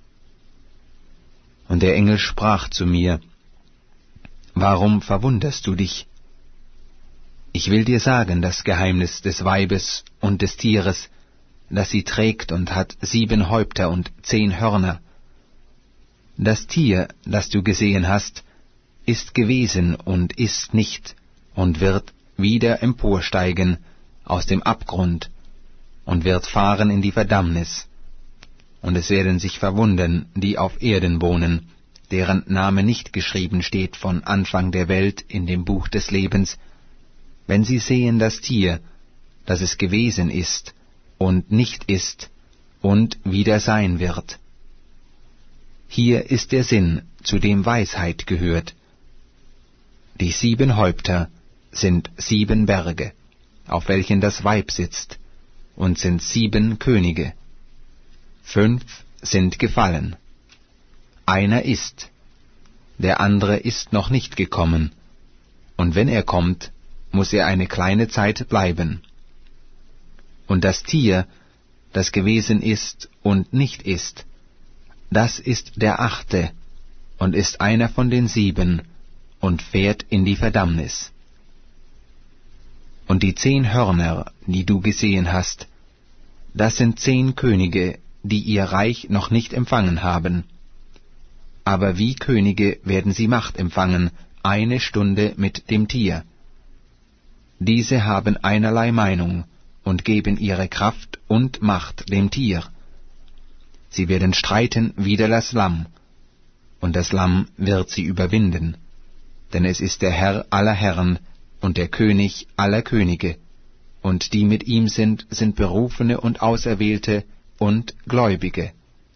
Und der Engel sprach zu mir, Warum verwunderst du dich? Ich will dir sagen das Geheimnis des Weibes und des Tieres, das sie trägt und hat 7 Häupter und 10 Hörner. Das Tier, das du gesehen hast, ist gewesen und ist nicht und wird wieder emporsteigen aus dem Abgrund und wird fahren in die Verdammnis. Und es werden sich verwundern, die auf Erden wohnen, deren Name nicht geschrieben steht von Anfang der Welt in dem Buch des Lebens, wenn sie sehen das Tier, das es gewesen ist und nicht ist und wieder sein wird. Hier ist der Sinn, zu dem Weisheit gehört. Die 7 Häupter sind 7 Berge, auf welchen das Weib sitzt, und sind 7 Könige. 5 sind gefallen. Einer ist, der andere ist noch nicht gekommen, und wenn er kommt, muss er eine kleine Zeit bleiben. Und das Tier, das gewesen ist und nicht ist, das ist der 8. und ist einer von den 7 und fährt in die Verdammnis. Und die 10 Hörner, die du gesehen hast, das sind 10 Könige, die ihr Reich noch nicht empfangen haben. Aber wie Könige werden sie Macht empfangen, 1 Stunde mit dem Tier. Diese haben einerlei Meinung und geben ihre Kraft und Macht dem Tier. Sie werden streiten wider das Lamm, und das Lamm wird sie überwinden, denn es ist der Herr aller Herren und der König aller Könige, und die mit ihm sind Berufene und Auserwählte und Gläubige.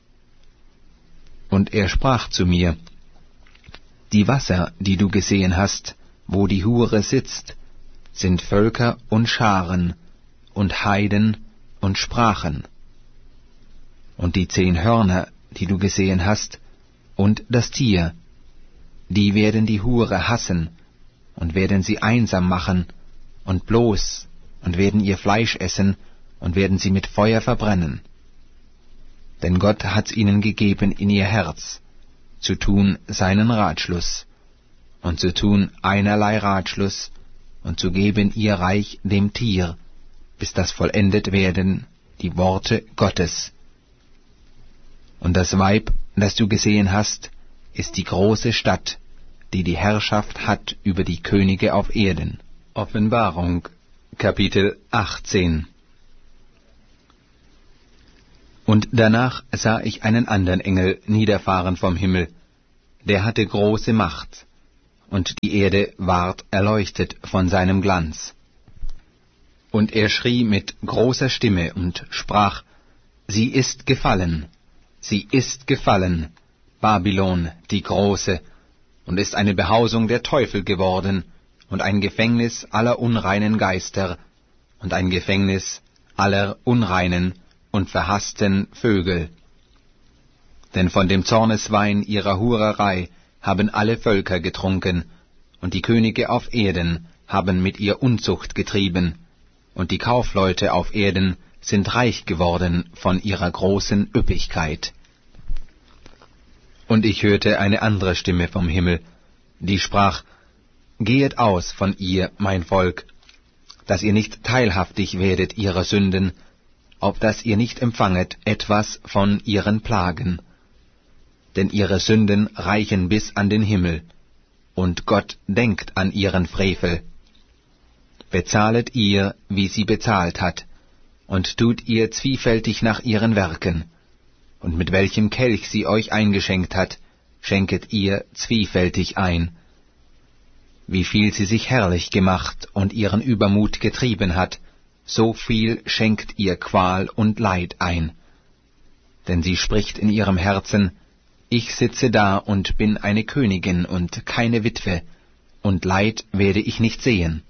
Und er sprach zu mir, Die Wasser, die du gesehen hast, wo die Hure sitzt, sind Völker und Scharen und Heiden und Sprachen. Und die 10 Hörner, die du gesehen hast, und das Tier, die werden die Hure hassen und werden sie einsam machen und bloß und werden ihr Fleisch essen und werden sie mit Feuer verbrennen. Denn Gott hat's ihnen gegeben in ihr Herz, zu tun seinen Ratschluss, und zu tun einerlei Ratschluss, und zu geben ihr Reich dem Tier, bis das vollendet werden die Worte Gottes. Und das Weib, das du gesehen hast, ist die große Stadt, die die Herrschaft hat über die Könige auf Erden. Offenbarung, Kapitel 18. Und danach sah ich einen andern Engel niederfahren vom Himmel, der hatte große Macht, und die Erde ward erleuchtet von seinem Glanz. Und er schrie mit großer Stimme und sprach, Sie ist gefallen, Babylon die Große, und ist eine Behausung der Teufel geworden, und ein Gefängnis aller unreinen Geister, und ein Gefängnis aller unreinen und verhassten Vögel. Denn von dem Zorneswein ihrer Hurerei haben alle Völker getrunken, und die Könige auf Erden haben mit ihr Unzucht getrieben, und die Kaufleute auf Erden sind reich geworden von ihrer großen Üppigkeit. Und ich hörte eine andere Stimme vom Himmel, die sprach, Gehet aus von ihr, mein Volk, dass ihr nicht teilhaftig werdet ihrer Sünden, auf dass ihr nicht empfanget etwas von ihren Plagen. Denn ihre Sünden reichen bis an den Himmel, und Gott denkt an ihren Frevel. Bezahlet ihr, wie sie bezahlt hat, und tut ihr zwiefältig nach ihren Werken, und mit welchem Kelch sie euch eingeschenkt hat, schenket ihr zwiefältig ein. Wie viel sie sich herrlich gemacht und ihren Übermut getrieben hat, so viel schenkt ihr Qual und Leid ein. Denn sie spricht in ihrem Herzen, Ich sitze da und bin eine Königin und keine Witwe, und Leid werde ich nicht sehen.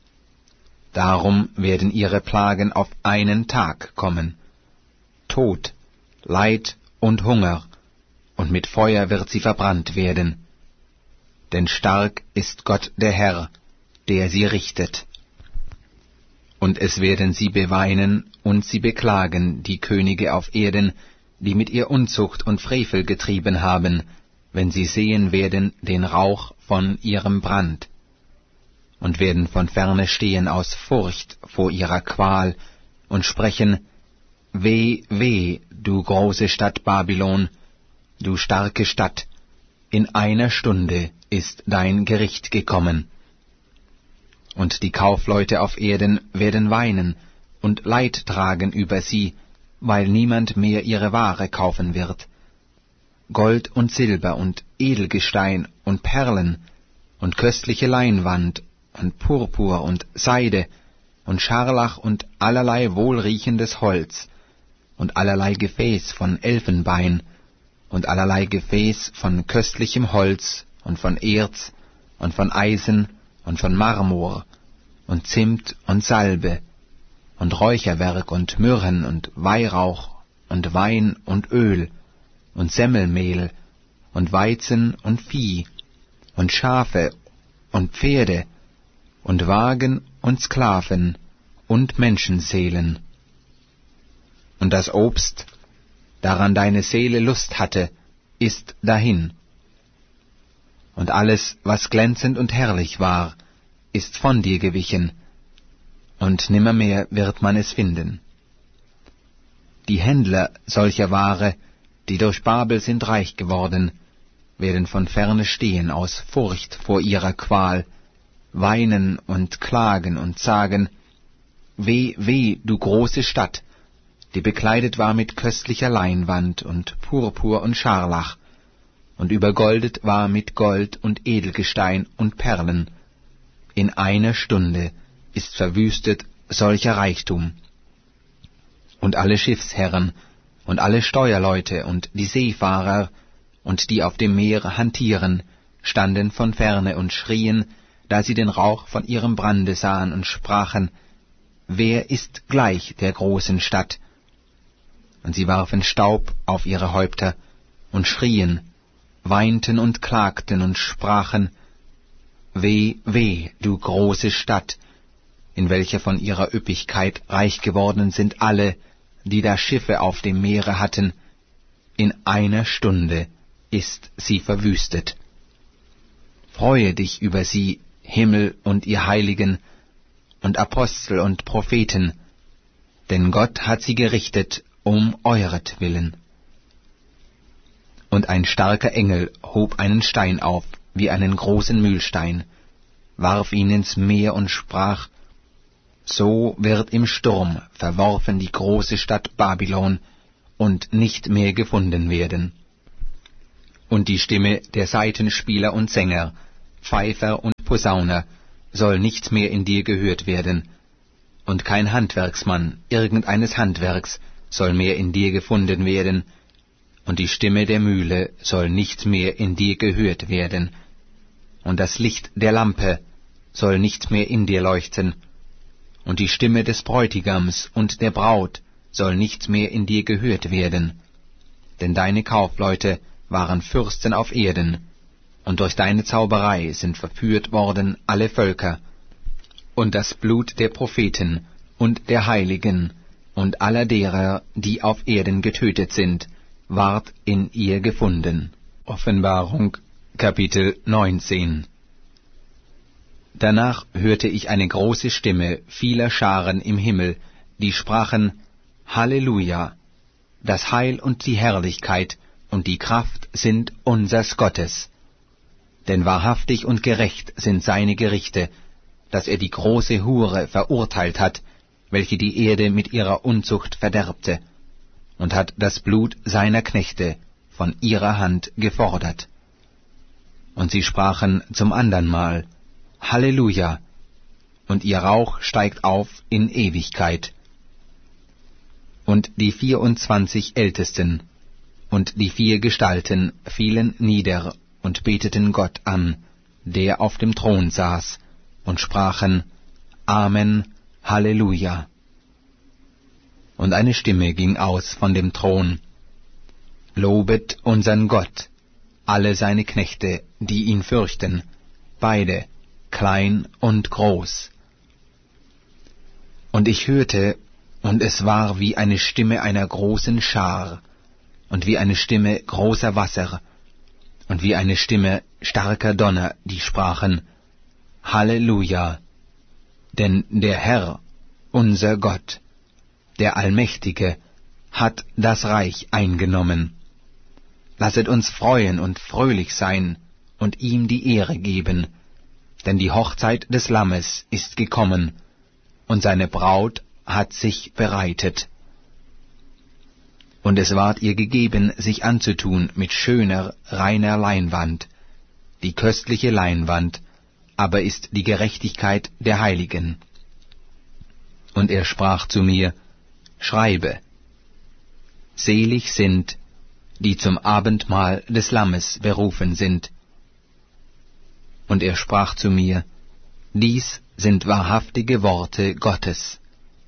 Darum werden ihre Plagen auf einen Tag kommen. Tod, Leid und Hunger, und mit Feuer wird sie verbrannt werden. Denn stark ist Gott der Herr, der sie richtet. Und es werden sie beweinen und sie beklagen, die Könige auf Erden, die mit ihr Unzucht und Frevel getrieben haben, wenn sie sehen werden den Rauch von ihrem Brand, und werden von ferne stehen aus Furcht vor ihrer Qual und sprechen, Weh, weh, du große Stadt Babylon, du starke Stadt, in einer Stunde ist dein Gericht gekommen. Und die Kaufleute auf Erden werden weinen und Leid tragen über sie, weil niemand mehr ihre Ware kaufen wird. Gold und Silber und Edelgestein und Perlen und köstliche Leinwand und Purpur und Seide und Scharlach und allerlei wohlriechendes Holz und allerlei Gefäß von Elfenbein und allerlei Gefäß von köstlichem Holz und von Erz und von Eisen und von Marmor und Zimt und Salbe und Räucherwerk und Myrrhen und Weihrauch und Wein und Öl und Semmelmehl und Weizen und Vieh und Schafe und Pferde und Wagen und Sklaven und Menschenseelen. Und das Obst, daran deine Seele Lust hatte, ist dahin. Und alles, was glänzend und herrlich war, ist von dir gewichen, und nimmermehr wird man es finden. Die Händler solcher Ware, die durch Babel sind reich geworden, werden von ferne stehen aus Furcht vor ihrer Qual, weinen und klagen und sagen, Weh, weh, du große Stadt, die bekleidet war mit köstlicher Leinwand und Purpur und Scharlach, und übergoldet war mit Gold und Edelgestein und Perlen. In einer Stunde ist verwüstet solcher Reichtum. Und alle Schiffsherren und alle Steuerleute und die Seefahrer und die auf dem Meer hantieren, standen von ferne und schrien, da sie den Rauch von ihrem Brande sahen und sprachen, Wer ist gleich der großen Stadt? Und sie warfen Staub auf ihre Häupter und schrien, weinten und klagten und sprachen, Weh, weh, du große Stadt, in welcher von ihrer Üppigkeit reich geworden sind alle, die da Schiffe auf dem Meere hatten, in einer Stunde ist sie verwüstet. Freue dich über sie, Himmel und ihr Heiligen, und Apostel und Propheten, denn Gott hat sie gerichtet um euretwillen. Und ein starker Engel hob einen Stein auf, wie einen großen Mühlstein, warf ihn ins Meer und sprach, So wird im Sturm verworfen die große Stadt Babylon und nicht mehr gefunden werden. Und die Stimme der Saitenspieler und Sänger, Pfeifer und Posauner soll nicht mehr in dir gehört werden, und kein Handwerksmann irgendeines Handwerks soll mehr in dir gefunden werden, und die Stimme der Mühle soll nicht mehr in dir gehört werden, und das Licht der Lampe soll nicht mehr in dir leuchten, und die Stimme des Bräutigams und der Braut soll nicht mehr in dir gehört werden, denn deine Kaufleute waren Fürsten auf Erden, und durch deine Zauberei sind verführt worden alle Völker, und das Blut der Propheten und der Heiligen und aller derer, die auf Erden getötet sind, ward in ihr gefunden. Offenbarung, Kapitel 19. Danach hörte ich eine große Stimme vieler Scharen im Himmel, die sprachen: Halleluja! Das Heil und die Herrlichkeit und die Kraft sind unsers Gottes. Denn wahrhaftig und gerecht sind seine Gerichte, dass er die große Hure verurteilt hat, welche die Erde mit ihrer Unzucht verderbte, und hat das Blut seiner Knechte von ihrer Hand gefordert. Und sie sprachen zum andern Mal: Halleluja! Und ihr Rauch steigt auf in Ewigkeit. Und die 24 Ältesten und die 4 Gestalten fielen nieder und beteten Gott an, der auf dem Thron saß, und sprachen: Amen, Halleluja. Und eine Stimme ging aus von dem Thron: Lobet unsern Gott, alle seine Knechte, die ihn fürchten, beide, klein und groß. Und ich hörte, und es war wie eine Stimme einer großen Schar, und wie eine Stimme großer Wasser, und wie eine Stimme starker Donner, die sprachen: Halleluja! Denn der Herr, unser Gott, der Allmächtige, hat das Reich eingenommen. Lasset uns freuen und fröhlich sein und ihm die Ehre geben, denn die Hochzeit des Lammes ist gekommen, und seine Braut hat sich bereitet. Und es ward ihr gegeben, sich anzutun mit schöner, reiner Leinwand. Die köstliche Leinwand aber ist die Gerechtigkeit der Heiligen. Und er sprach zu mir: Schreibe, selig sind, die zum Abendmahl des Lammes berufen sind. Und er sprach zu mir: Dies sind wahrhaftige Worte Gottes.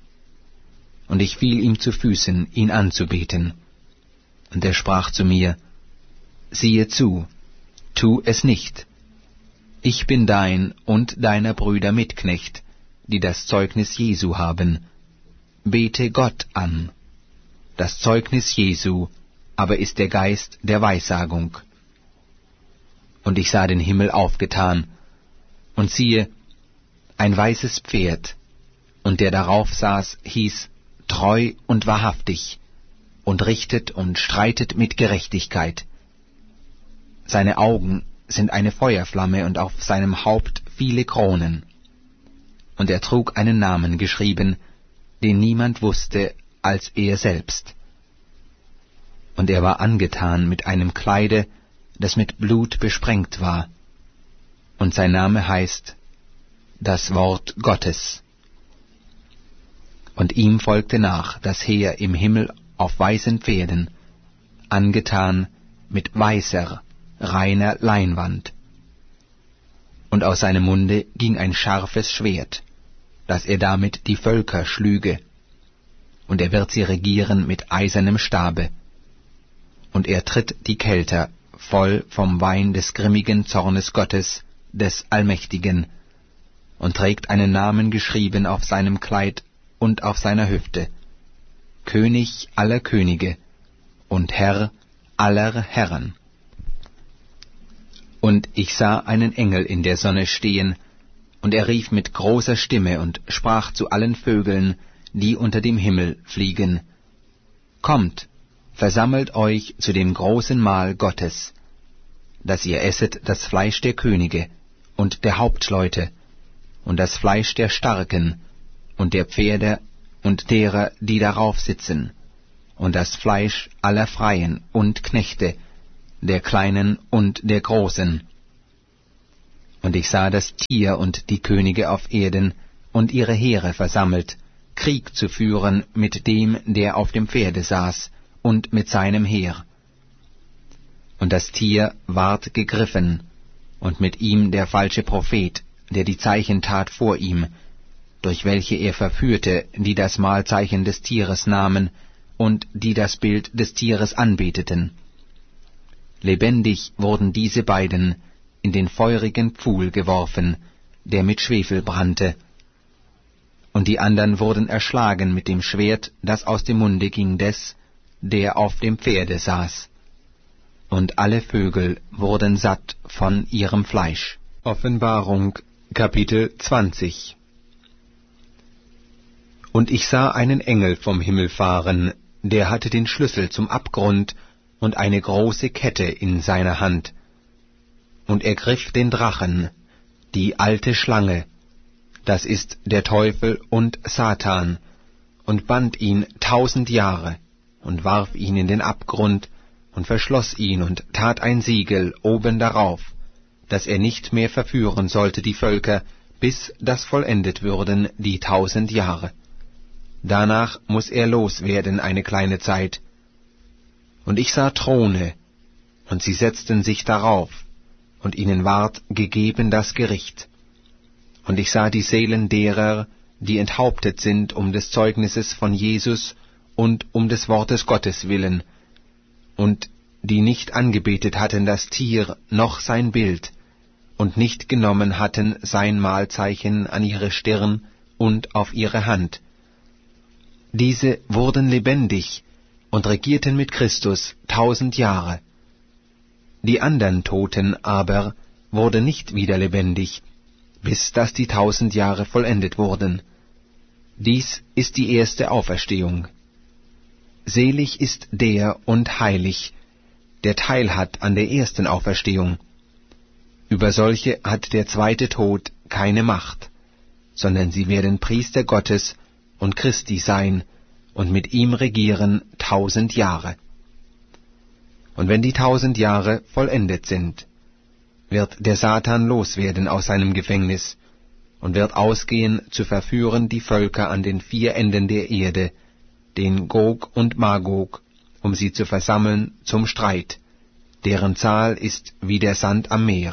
Und ich fiel ihm zu Füßen, ihn anzubeten. Und er sprach zu mir: Siehe zu, tu es nicht. Ich bin dein und deiner Brüder Mitknecht, die das Zeugnis Jesu haben. Bete Gott an. Das Zeugnis Jesu aber ist der Geist der Weissagung. Und ich sah den Himmel aufgetan, und siehe, ein weißes Pferd, und der darauf saß, hieß Treu und wahrhaftig, und richtet und streitet mit Gerechtigkeit. Seine Augen sind eine Feuerflamme, und auf seinem Haupt viele Kronen. Und er trug einen Namen geschrieben, den niemand wusste als er selbst. Und er war angetan mit einem Kleide, das mit Blut besprengt war, und sein Name heißt das Wort Gottes. Und ihm folgte nach das Heer im Himmel auf weißen Pferden, angetan mit weißer, reiner Leinwand. Und aus seinem Munde ging ein scharfes Schwert, dass er damit die Völker schlüge, und er wird sie regieren mit eisernem Stabe. Und er tritt die Kelter voll vom Wein des grimmigen Zornes Gottes, des Allmächtigen, und trägt einen Namen geschrieben auf seinem Kleid und auf seiner Hüfte: König aller Könige und Herr aller Herren. Und ich sah einen Engel in der Sonne stehen, und er rief mit großer Stimme und sprach zu allen Vögeln, die unter dem Himmel fliegen: Kommt, versammelt euch zu dem großen Mahl Gottes, dass ihr esset das Fleisch der Könige und der Hauptleute und das Fleisch der Starken und der Pferde und derer, die darauf sitzen, und das Fleisch aller Freien und Knechte, der Kleinen und der Großen. Und ich sah das Tier und die Könige auf Erden und ihre Heere versammelt, Krieg zu führen mit dem, der auf dem Pferde saß, und mit seinem Heer. Und das Tier ward gegriffen, und mit ihm der falsche Prophet, der die Zeichen tat vor ihm, durch welche er verführte, die das Mahlzeichen des Tieres nahmen und die das Bild des Tieres anbeteten. Lebendig wurden diese beiden in den feurigen Pfuhl geworfen, der mit Schwefel brannte, und die andern wurden erschlagen mit dem Schwert, das aus dem Munde ging des, der auf dem Pferde saß. Und alle Vögel wurden satt von ihrem Fleisch. Offenbarung, Kapitel 20. Und ich sah einen Engel vom Himmel fahren, der hatte den Schlüssel zum Abgrund und eine große Kette in seiner Hand. Und er griff den Drachen, die alte Schlange, das ist der Teufel und Satan, und band ihn 1000 Jahre, und warf ihn in den Abgrund, und verschloss ihn und tat ein Siegel oben darauf, dass er nicht mehr verführen sollte die Völker, bis das vollendet würden die 1000 Jahre. Danach muß er loswerden eine kleine Zeit. Und ich sah Throne, und sie setzten sich darauf, und ihnen ward gegeben das Gericht. Und ich sah die Seelen derer, die enthauptet sind um des Zeugnisses von Jesus und um des Wortes Gottes willen, und die nicht angebetet hatten das Tier noch sein Bild, und nicht genommen hatten sein Mahlzeichen an ihre Stirn und auf ihre Hand. Diese wurden lebendig und regierten mit Christus 1000 Jahre. Die andern Toten aber wurden nicht wieder lebendig, bis dass die 1000 Jahre vollendet wurden. Dies ist die erste Auferstehung. Selig ist der und heilig, der Teil hat an der ersten Auferstehung. Über solche hat der zweite Tod keine Macht, sondern sie werden Priester Gottes und Christi sein und mit ihm regieren 1000 Jahre. Und wenn die 1000 Jahre vollendet sind, wird der Satan loswerden aus seinem Gefängnis und wird ausgehen zu verführen die Völker an den 4 Enden der Erde, den Gog und Magog, um sie zu versammeln zum Streit, deren Zahl ist wie der Sand am Meer.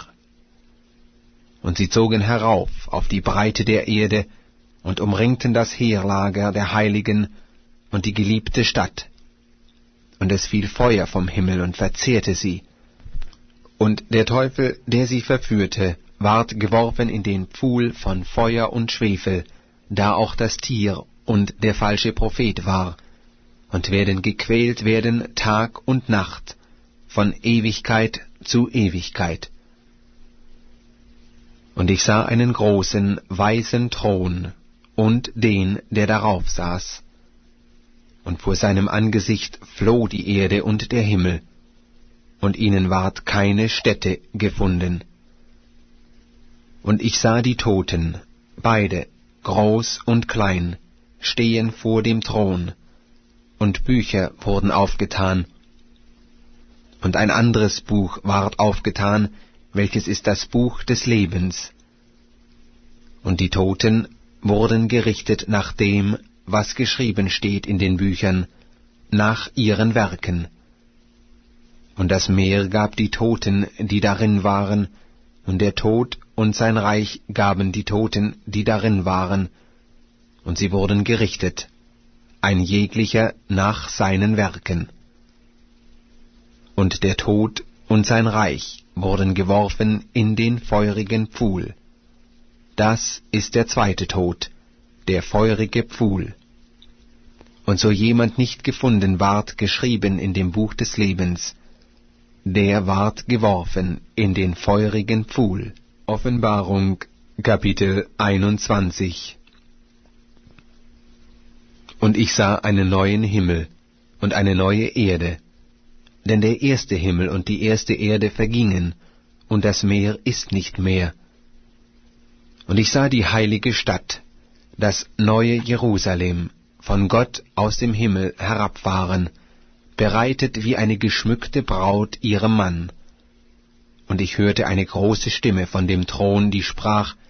Und sie zogen herauf auf die Breite der Erde und umringten das Heerlager der Heiligen und die geliebte Stadt. Und es fiel Feuer vom Himmel und verzehrte sie. Und der Teufel, der sie verführte, ward geworfen in den Pfuhl von Feuer und Schwefel, da auch das Tier und der falsche Prophet war, und werden gequält werden Tag und Nacht, von Ewigkeit zu Ewigkeit. Und ich sah einen großen, weißen Thron und den, der darauf saß. Und vor seinem Angesicht floh die Erde und der Himmel, und ihnen ward keine Stätte gefunden. Und ich sah die Toten, beide, groß und klein, stehen vor dem Thron, und Bücher wurden aufgetan. Und ein anderes Buch ward aufgetan, welches ist das Buch des Lebens. Und die Toten wurden gerichtet nach dem, was geschrieben steht in den Büchern, nach ihren Werken. Und das Meer gab die Toten, die darin waren, und der Tod und sein Reich gaben die Toten, die darin waren, und sie wurden gerichtet, ein jeglicher nach seinen Werken. Und der Tod und sein Reich wurden geworfen in den feurigen Pfuhl. Das ist der zweite Tod, der feurige Pfuhl. Und so jemand nicht gefunden ward geschrieben in dem Buch des Lebens, der ward geworfen in den feurigen Pfuhl. Offenbarung, Kapitel 21. Und ich sah einen neuen Himmel und eine neue Erde, denn der erste Himmel und die erste Erde vergingen, und das Meer ist nicht mehr. Und ich sah die heilige Stadt, das neue Jerusalem, von Gott aus dem Himmel herabfahren, bereitet wie eine geschmückte Braut ihrem Mann. Und ich hörte eine große Stimme von dem Thron, die sprach: